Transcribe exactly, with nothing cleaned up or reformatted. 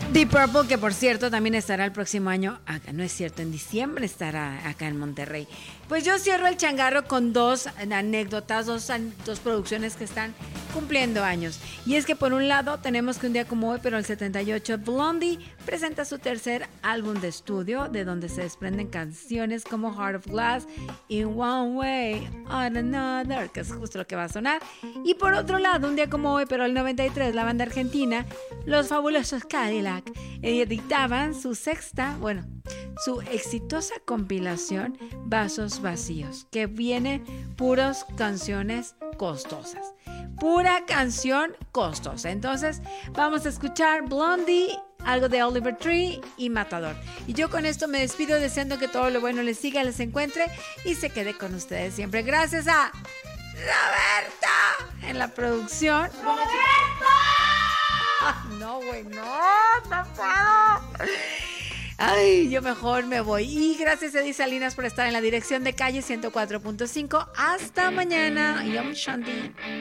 Deep Purple, que por cierto también estará el próximo año acá, no es cierto, en diciembre estará acá en Monterrey. Pues yo cierro el changarro con dos anécdotas, dos, dos producciones que están cumpliendo años. Y es que por un lado tenemos que un día como hoy, pero el setenta y ocho, Blondie presenta su tercer álbum de estudio, de donde se desprenden canciones como Heart of Glass, In One Way or Another, que es justo lo que va a sonar. Y por otro lado, un día como hoy, pero el noventa y tres, la banda argentina Los Fabulosos Cadillac editaban su sexta, bueno, su exitosa compilación Vasos Vacíos, que viene puras canciones costosas. Pura canción costosa. Entonces, vamos a escuchar Blondie, algo de Oliver Tree y Matador. Y yo con esto me despido deseando que todo lo bueno les siga, les encuentre y se quede con ustedes siempre. Gracias a Roberta en la producción. ¡Roberta! No, güey, no, no puedo. Ay, yo mejor me voy. Y gracias a Eddie Salinas por estar en la dirección de calle ciento cuatro punto cinco. Hasta mañana. Yom Shanti.